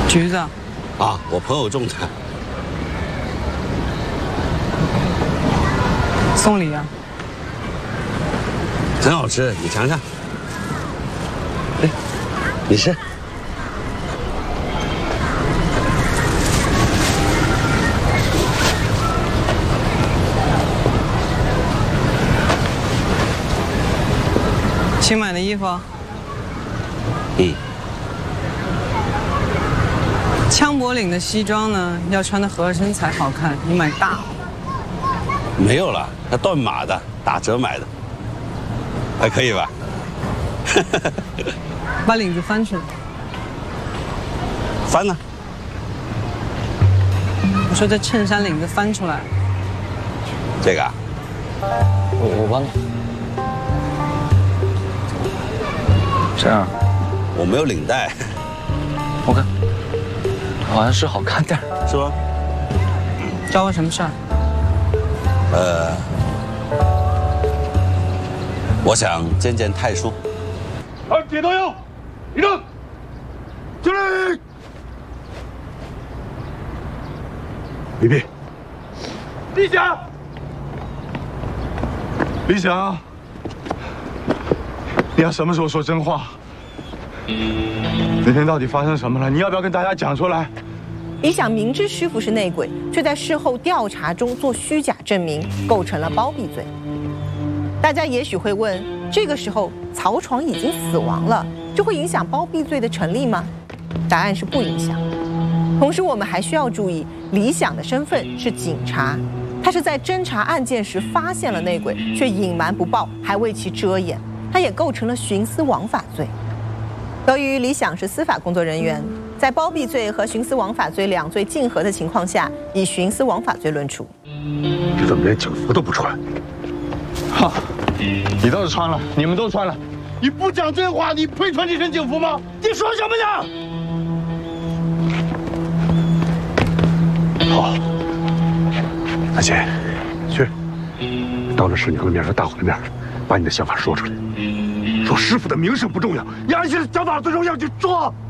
橘子。 啊，我朋友种的。 送礼啊？ 真好吃，你尝尝。哎，你吃。 新买的衣服。 嗯。 枪柏领的西装呢，要穿的合身才好看。你买大。 没有了，它断码的，打折买的，还可以吧？ 把领子翻出来。 翻呢？ 我说这衬衫领子翻出来。 这个啊？ 我帮你。这样。 我没有领带。 我看，好像是好看点， 是吗？ 找我什么事儿？ 我想见见太叔。 二铁道友，立正，敬礼。李弼，理想，理想，你要什么时候说真话？那天到底发生什么了？你要不要跟大家讲出来？ 李想明知师傅是内鬼，却在事后调查中做虚假证明，构成了包庇罪。大家也许会问，这个时候曹闯已经死亡了，这会影响包庇罪的成立吗？答案是不影响。同时，我们还需要注意，李想的身份是警察，他是在侦查案件时发现了内鬼，却隐瞒不报，还为其遮掩，他也构成了徇私枉法罪。由于李想是司法工作人员，在包庇罪和徇私枉法罪两罪竞合的情况下，以徇私枉法罪论处。 你怎么连警服都不穿？哈，你倒是穿了，你们都穿了，你不讲真话，你配穿这身警服吗？你说什么呢？好，大姐，去，当着师娘的面和大伙的面，把你的想法说出来。说师傅的名声不重要，你安心的想法最重要，你说。